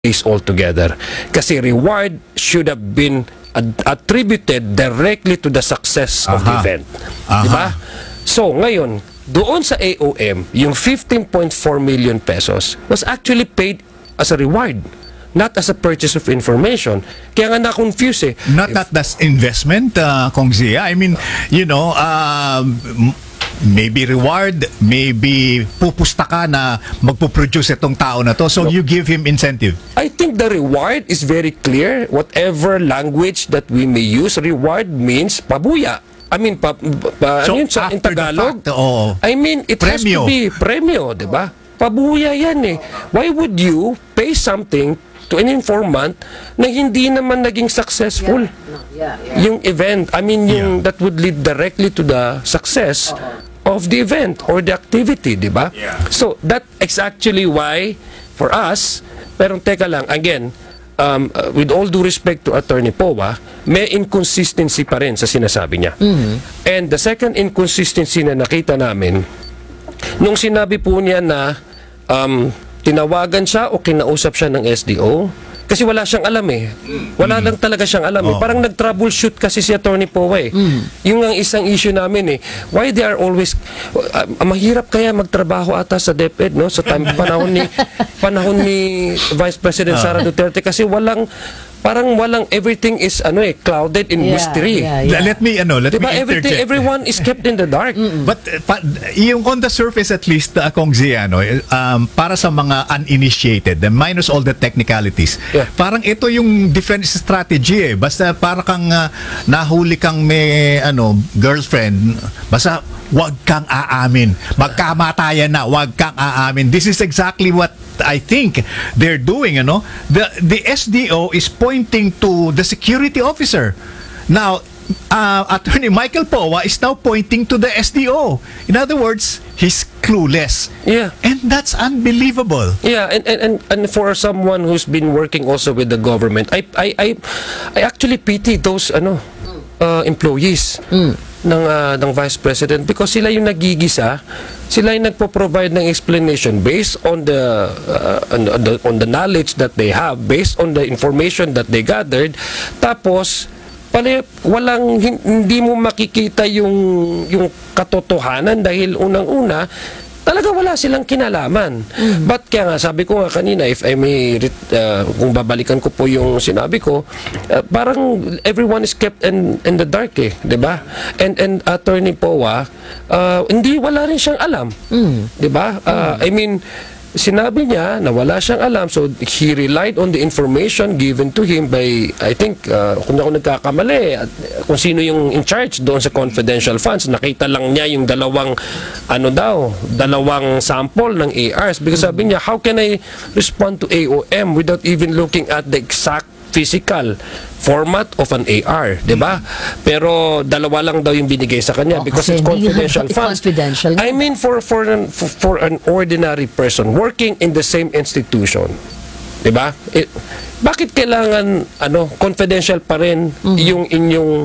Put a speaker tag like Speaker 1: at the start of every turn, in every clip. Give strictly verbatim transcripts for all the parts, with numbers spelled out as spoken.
Speaker 1: case altogether. Kasi reward should have been ad- attributed directly to the success of the
Speaker 2: Aha.
Speaker 1: event.
Speaker 2: Aha.
Speaker 1: Diba? So, ngayon, doon sa A O M, yung fifteen point four million pesos was actually paid as a reward, not as a purchase of information. Kaya nga na-confuse eh.
Speaker 2: Not that that's investment, uh, Kong Zia. I mean, you know, uh, m- maybe reward, maybe pupusta ka na magpo-produce itong tao na to. So you give him incentive.
Speaker 1: I think the reward is very clear. Whatever language that we may use, reward means pabuya. I mean, pa, pa,
Speaker 2: So,
Speaker 1: ano yun sa in
Speaker 2: after the
Speaker 1: Tagalog?
Speaker 2: fact, oo.
Speaker 1: I mean, it has to
Speaker 2: Premyo.
Speaker 1: be premyo, di ba? Pabuya yan eh. Why would you pay something to an informant na hindi naman naging successful?
Speaker 3: Yeah, yeah.
Speaker 1: Yung event, I mean, yung
Speaker 2: Yeah.
Speaker 1: that would lead directly to the success of the event or the activity, di ba?
Speaker 2: Yeah.
Speaker 1: So, that is actually why, for us, pero teka lang, again, um, uh, with all due respect to Attorney Powa, may inconsistency pa rin sa sinasabi niya. And the second inconsistency na nakita namin, nung sinabi po niya na um, tinawagan siya o kinausap siya ng S D O, kasi wala siyang alam eh. Wala lang talaga siyang alam eh.
Speaker 2: Oo.
Speaker 1: Parang nag-troubleshoot kasi si Attorney Powa eh. Yung ang isang issue namin eh. Why they are always... Uh, mahirap kaya magtrabaho ata sa DepEd, no? Sa time, panahon ni, panahon ni Vice President Sara Duterte kasi walang... Parang walang everything is ano eh clouded in
Speaker 3: Yeah,
Speaker 1: mystery.
Speaker 3: yeah, yeah.
Speaker 2: Let me, ano, let
Speaker 1: Diba
Speaker 2: me
Speaker 1: everything
Speaker 2: interject.
Speaker 1: everyone is kept in the dark.
Speaker 2: But uh, pa, yung on the surface at least, uh, Kong Zia, no, um, para sa mga uninitiated, the minus all the technicalities,
Speaker 1: Yeah.
Speaker 2: parang ito yung defense strategy eh. Basta para kang uh, nahuli kang may ano, girlfriend, basta wag kang aamin. Magkamatayan na, wag kang aamin. This is exactly what I think they're doing, ano? The the S D O is pointing to the security officer. Now, uh, Attorney Michael Powa is now pointing to the S D O. In other words, he's clueless.
Speaker 1: Yeah.
Speaker 2: And that's unbelievable.
Speaker 1: Yeah, and, and and and for someone who's been working also with the government, I I I, I actually pity those ano uh, employees ng uh, ng Vice President because sila yung nagigisa, sila yung nagpo-provide ng explanation based on the, uh, on, on the on the knowledge that they have, based on the information that they gathered. Tapos pala walang hin- hindi mo makikita yung yung katotohanan dahil unang-una talaga wala silang kinalaman. But kaya nga, sabi ko nga kanina, if I may, ret- uh, kung babalikan ko po yung sinabi ko, uh, parang everyone is kept in, in the dark eh, di ba? And, and Attorney Powa, uh, hindi, wala rin siyang alam. Di ba? Uh, I mean, sinabi niya na wala siyang alam, so he relied on the information given to him by, I think, uh, kung ako nagkakamali, at kung sino yung in charge doon sa confidential funds, nakita lang niya yung dalawang, ano daw, dalawang sample ng A Rs. Because sabi niya, how can I respond to A O M without even looking at the exact physical format of an A R, di ba? Pero dalawa lang daw yung binigay sa kanya
Speaker 3: Oh,
Speaker 1: because
Speaker 3: kasi
Speaker 1: it's
Speaker 3: hindi-
Speaker 1: confidential
Speaker 3: it's
Speaker 1: funds.
Speaker 3: confidential.
Speaker 1: I mean for for an, for, for an ordinary person working in the same institution, di ba? Eh, bakit kailangan ano confidential pa rin yung inyong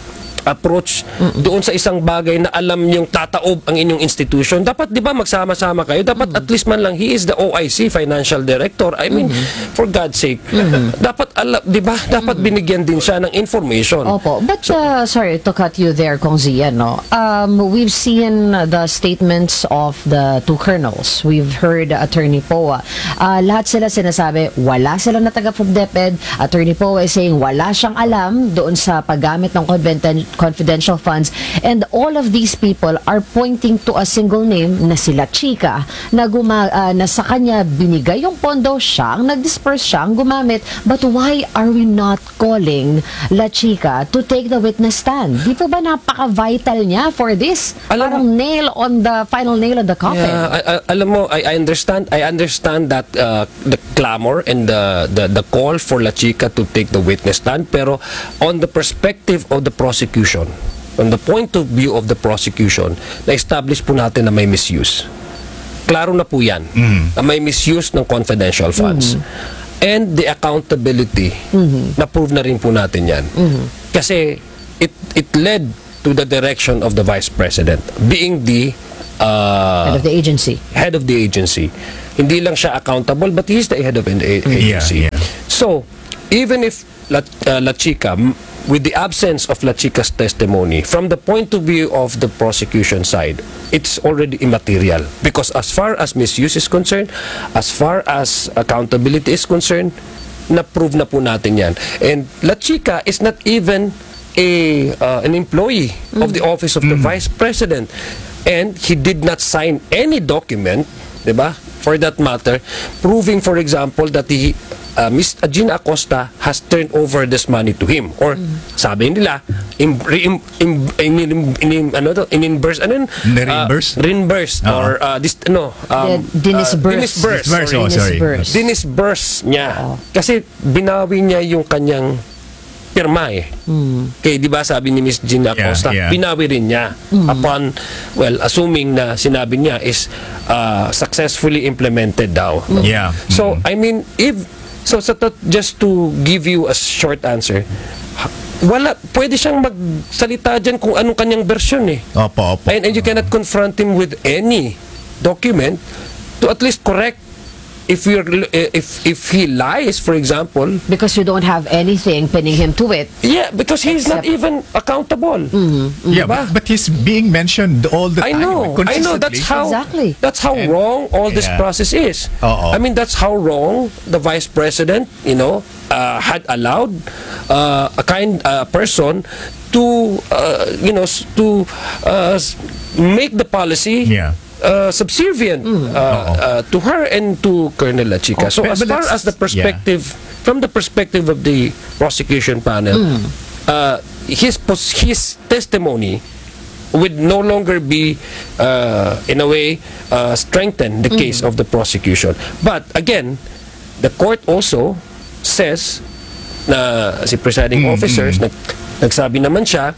Speaker 1: approach doon sa isang bagay na alam yung tataob ang inyong institution? Dapat 'di ba magsama-sama kayo? Dapat at least man lang he is the O I C financial director. I mean, for God's sake. Dapat alam, 'di ba? Dapat binigyan din siya ng information.
Speaker 3: Opo. But, uh, sorry to cut you there, Kong Zia, no? Um, we've seen the statements of the two colonels. We've heard Attorney Powa. Uh, lahat sila sinasabi, wala sila na taga from DepEd. Attorney Powa is saying, wala siyang alam doon sa paggamit ng confidential confidential funds, and all of these people are pointing to a single name na sila Chika na, guma, uh, na sa kanya binigay yung pondo, siya ang nag-disperse, siya ang gumamit. But why are we not calling La Chica to take the witness stand? Di po ba napaka-vital niya for this?
Speaker 1: Alam-
Speaker 3: Parang nail on the final nail on the coffin.
Speaker 1: Yeah, I, I, alam mo, I, I understand. I understand that uh, the clamor and the, the the call for La Chica to take the witness stand. Pero on the perspective of the prosecution, on the point of view of the prosecution, na-establish po natin na may misuse. Klaro na po yan. Na may misuse ng confidential funds. And the accountability, na-prove na rin po natin yan. Kasi it it led to the direction of the Vice President being the uh,
Speaker 3: Head of the agency.
Speaker 1: head of the agency. Hindi lang siya accountable, but he's the head of an a- agency.
Speaker 2: Yeah, yeah.
Speaker 1: So, even if La, uh, La Chica, m- with the absence of La Chica's testimony, from the point of view of the prosecution side, it's already immaterial. Because as far as misuse is concerned, as far as accountability is concerned, na-prove na po natin yan. And La Chica is not even a uh, an employee of the office of the vice president. And he did not sign any document, di ba, for that matter, proving, for example, that he uh, Miss Gina Acosta has turned over this money to him, or sabi nila in in in, in, in, in ano to in-reimburse ano yun?
Speaker 2: Na-reimburse?
Speaker 1: Uh, reimburse
Speaker 2: Oo.
Speaker 1: or uh, this no um,
Speaker 3: The dinisburse.
Speaker 1: uh, dinisburse,
Speaker 2: Disburse,
Speaker 1: sorry.
Speaker 2: oh, sorry.
Speaker 3: Disburse.
Speaker 1: Dinisburse niya
Speaker 3: Oo.
Speaker 1: kasi binawi niya yung kanyang pirma eh. Kaya di ba sabi ni Miss Gina
Speaker 2: Yeah,
Speaker 1: Acosta,
Speaker 2: yeah.
Speaker 1: binawi rin niya upon, well, assuming na sinabi niya is uh, successfully implemented daw. no?
Speaker 2: Yeah.
Speaker 1: So, I mean, if, so sa to, just to give you a short answer, ha- wala, pwede siyang magsalita dyan kung anong kanyang version eh.
Speaker 2: Opo, opo.
Speaker 1: And, and you cannot confront him with any document to at least correct if you're if if he lies, for example.
Speaker 3: Because you don't have anything pinning him to it.
Speaker 1: Yeah, because he's not
Speaker 3: Except-
Speaker 1: even accountable.
Speaker 2: Yeah,
Speaker 1: Diba?
Speaker 2: but, but he's being mentioned all the
Speaker 1: I
Speaker 2: time.
Speaker 1: know, I know. That's
Speaker 2: consistently.
Speaker 1: how
Speaker 3: Exactly.
Speaker 1: that's how
Speaker 2: And-
Speaker 1: wrong all this
Speaker 2: yeah.
Speaker 1: process is.
Speaker 2: Oo.
Speaker 1: I mean, that's how wrong the vice president, you know, uh, had allowed uh, a kind uh, person to, uh, you know, s- to uh, s- make the policy.
Speaker 2: Yeah.
Speaker 1: Uh, subservient uh, uh, to her and to Colonel La Chica. So
Speaker 2: Oh, but-
Speaker 1: as
Speaker 2: but
Speaker 1: far
Speaker 2: that's-
Speaker 1: as the perspective, from the perspective of the prosecution panel, uh, his pos- his testimony would no longer be, uh, in a way, uh, strengthen the case of the prosecution. But again, the court also says na si presiding officers, nag, nagsabi naman siya,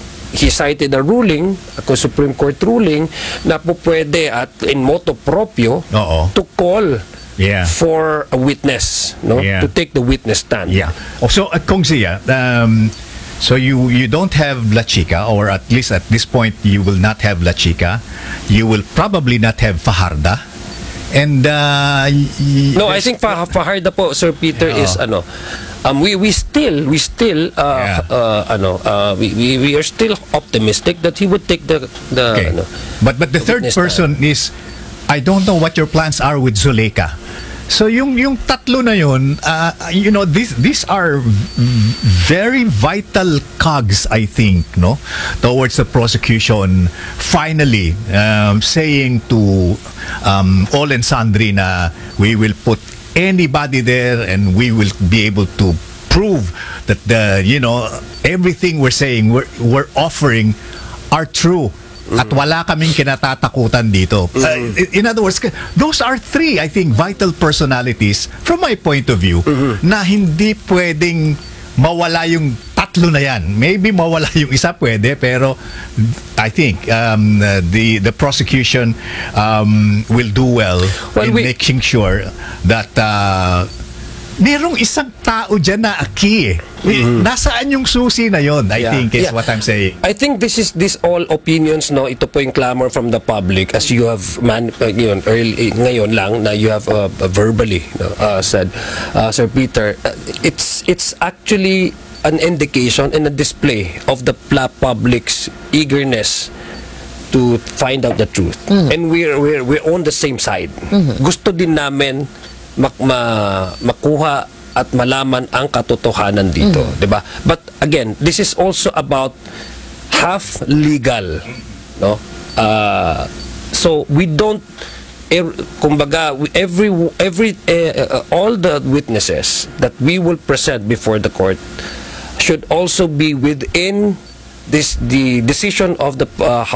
Speaker 1: he cited a ruling, a Supreme Court ruling, na po pwede at in motu proprio
Speaker 2: Oo.
Speaker 1: to call
Speaker 2: Yeah.
Speaker 1: for a witness, no,
Speaker 2: Yeah.
Speaker 1: to take the witness stand.
Speaker 2: Yeah. Oh, so, uh, Kong Zia, um, so you you don't have La Chica, or at least at this point you will not have La Chica. You will probably not have Fajarda. And uh, y- y-
Speaker 1: No, I think Fa- Fajarda po, Sir Peter, is ano, um, we we still we still uh,
Speaker 2: Yeah.
Speaker 1: uh, ano, uh, we, we we are still optimistic that he would take the the
Speaker 2: Okay.
Speaker 1: ano,
Speaker 2: But but the third
Speaker 1: witness
Speaker 2: person is, I don't know what your plans are with Zuleika. So yung yung tatlo na yun, uh, you know, these these are v- very vital cogs, I think, no, towards the prosecution. Finally, um, saying to um, all and sundry na we will put anybody there and we will be able to prove that the you know everything we're saying we're we're offering are true. At wala kaming kinatatakutan dito. Uh, in other words, those are three, I think, vital personalities from my point of view na hindi pwedeng mawala yung tatlo na yan. Maybe mawala yung isa pwede, pero I think um, uh, the the prosecution um, will do well,
Speaker 1: Well,
Speaker 2: in
Speaker 1: we-
Speaker 2: making sure that uh, merong isang tao dyan na key eh. Nasaan yung susi na yon? I
Speaker 1: Yeah,
Speaker 2: think is
Speaker 1: yeah.
Speaker 2: what I'm saying.
Speaker 1: I think this is this all opinions, no, ito po yung clamor from the public, as you have man uh, yun, early, ngayon lang na you have uh, verbally no, uh, said, uh, Sir Peter, uh, it's it's actually an indication and a display of the pla- public's eagerness to find out the truth. And we're we're we're on the same side. Gusto din namin mak ma makuha at malaman ang katotohanan dito, 'di ba? But again, this is also about half legal, no? Uh, so we don't er, kumbaga we- every every uh, uh, all the witnesses that we will present before the court should also be within this the decision of the uh,